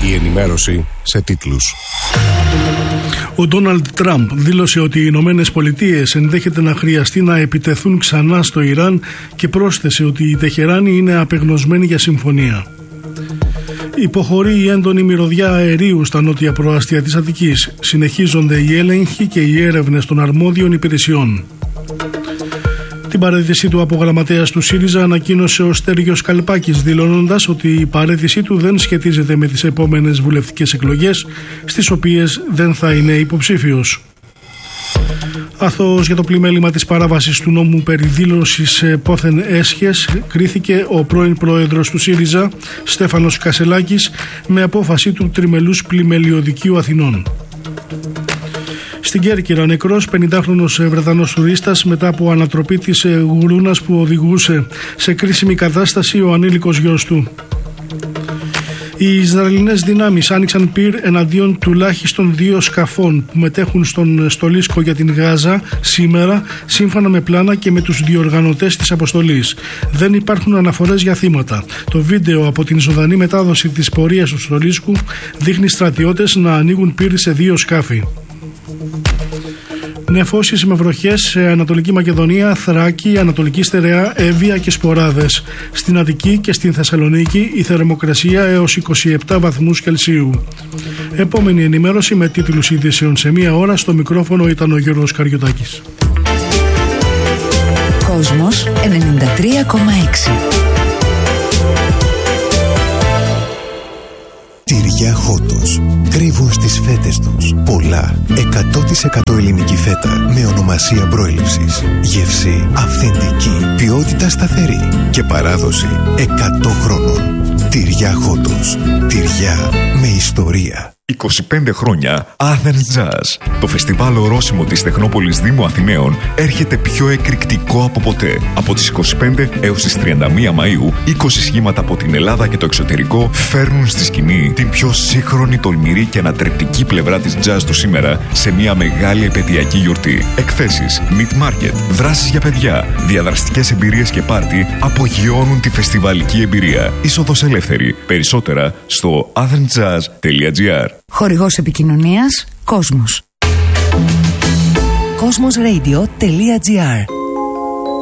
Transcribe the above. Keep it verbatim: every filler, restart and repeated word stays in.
Η ενημέρωση σε τίτλους. Ο Ντόναλντ Τραμπ δήλωσε ότι οι Ηνωμένες Πολιτείες ενδέχεται να χρειαστεί να επιτεθούν ξανά στο Ιράν και πρόσθεσε ότι η Τεχεράνη είναι απεγνωσμένη για συμφωνία. Υποχωρεί η έντονη μυρωδιά αερίου στα νότια προάστια της Αττικής. Συνεχίζονται οι έλεγχοι και οι έρευνες των αρμόδιων υπηρεσιών. Την παραίτησή του από γραμματέας του ΣΥΡΙΖΑ ανακοίνωσε ο Στέργιος Καλπάκης, δηλώνοντας ότι η παραίτησή του δεν σχετίζεται με τις επόμενες βουλευτικές εκλογές, στις οποίες δεν θα είναι υποψήφιος. Αθώος για το πλημέλημα της παράβασης του νόμου περί δήλωσης πόθεν έσχες κρίθηκε ο πρώην πρόεδρος του ΣΥΡΙΖΑ, Στέφανος Κασελάκης, με απόφαση του Τριμελούς Πλημελιωδικείου Αθηνών. Στην Κέρκυρα, νεκρός πενηντάχρονος Βρετανός τουρίστας μετά από ανατροπή της γουρούνας που οδηγούσε σε κρίσιμη κατάσταση ο ανήλικος γιος του. Οι Ισραηλινές δυνάμεις άνοιξαν πυρ εναντίον τουλάχιστον δύο σκαφών που μετέχουν στον στολίσκο για την Γάζα σήμερα, σύμφωνα με πλάνα και με τους διοργανωτές της αποστολής. Δεν υπάρχουν αναφορές για θύματα. Το βίντεο από την ζωντανή μετάδοση της πορείας του στολίσκου δείχνει στρατιώτες να ανοίγουν πυρ σε δύο σκάφη. Νεφώσεις με βροχές σε Ανατολική Μακεδονία, Θράκη, Ανατολική Στερεά, Εύβοια και Σποράδες. Στην Αττική και στην Θεσσαλονίκη η θερμοκρασία έως είκοσι επτά βαθμούς Κελσίου. Επόμενη ενημέρωση με τίτλους ειδήσεων σε μία ώρα. Στο μικρόφωνο ήταν ο Γιώργος Καριωτάκης. Κόσμος ενενήντα τρία κόμμα έξι. Τυριά Χότος. Κρύβουν στις φέτες τους πολλά εκατό τοις εκατό ελληνική φέτα με ονομασία προέλευσης. Γεύση αυθεντική, ποιότητα σταθερή και παράδοση εκατό χρόνων. Τυριά Χότος. Τυριά με ιστορία. είκοσι πέντε χρόνια Athens Jazz. Το φεστιβάλ ορόσημο της Τεχνόπολης Δήμου Αθηναίων έρχεται πιο εκρηκτικό από ποτέ. Από τις είκοσι πέντε έως τις τριάντα μία Μαΐου, είκοσι σχήματα από την Ελλάδα και το εξωτερικό φέρνουν στη σκηνή την πιο σύγχρονη, τολμηρή και ανατρεπτική πλευρά της jazz του σήμερα σε μια μεγάλη επαιτειακή γιορτή. Εκθέσεις, meet market, δράσεις για παιδιά, διαδραστικές εμπειρίες και πάρτι απογειώνουν τη φεστιβαλική εμπειρία. Είσοδος ελεύθερη. Περισσότερα στο athensjazz τελεία gr. Χορηγός επικοινωνίας Κόσμος. κόσμος ρέιντιο τελεία τζι άρ